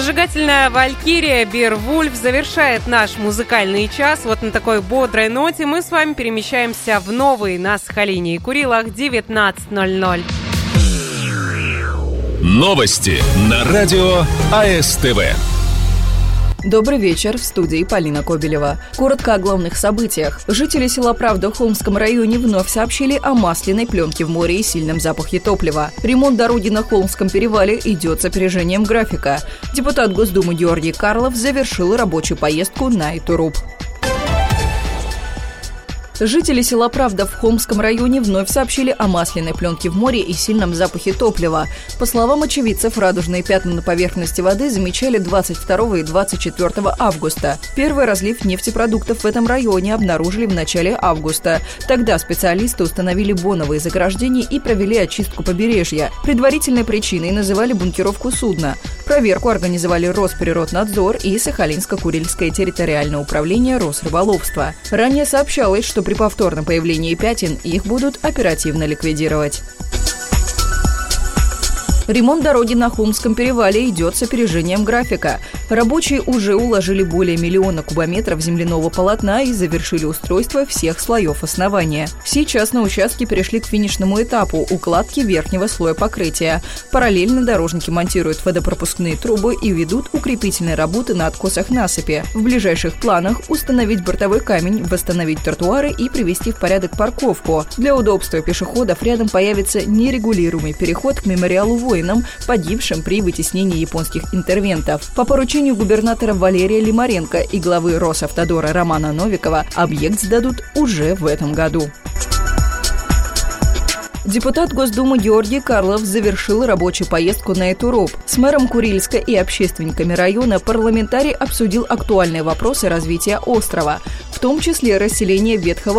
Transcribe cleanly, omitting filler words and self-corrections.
Зажигательная «Валькирия» Беовульф завершает наш музыкальный час. Вот на такой бодрой ноте мы с вами перемещаемся в новый на Сахалине и Курилах 19:00. Новости на радио АСТВ. Добрый вечер, в студии Полина Кобелева. Коротко о главных событиях. Жители села Правда в Холмском районе вновь сообщили о масляной пленке в море и сильном запахе топлива. Ремонт дороги на Холмском перевале идет с опережением графика. Депутат Госдумы Георгий Карлов завершил рабочую поездку на Итуруп. Жители села Правда в Холмском районе вновь сообщили о масляной пленке в море и сильном запахе топлива. По словам очевидцев, радужные пятна на поверхности воды замечали 22 и 24 августа. Первый разлив нефтепродуктов в этом районе обнаружили в начале августа. Тогда специалисты установили боновые заграждения и провели очистку побережья. Предварительной причиной называли бункеровку судна. Проверку организовали Росприроднадзор и Сахалинско-Курильское территориальное управление Росрыболовства. Ранее сообщалось, что при повторном появлении пятен их будут оперативно ликвидировать. Ремонт дороги на Холмском перевале идет с опережением графика. Рабочие уже уложили более 1 миллиона кубометров земляного полотна и завершили устройство всех слоев основания. Сейчас на участке перешли к финишному этапу – укладки верхнего слоя покрытия. Параллельно дорожники монтируют водопропускные трубы и ведут укрепительные работы на откосах насыпи. В ближайших планах установить бортовой камень, восстановить тротуары и привести в порядок парковку. Для удобства пешеходов рядом появится нерегулируемый переход к мемориалу воинам, погибшим при вытеснении японских интервентов. По поручению губернатора Валерия Лимаренко и главы Росавтодора Романа Новикова объект сдадут уже в этом году. Депутат Госдумы Георгий Карлов завершил рабочую поездку на Итуруп. С мэром Курильска и общественниками района парламентарий обсудил актуальные вопросы развития острова, в том числе расселение ветхого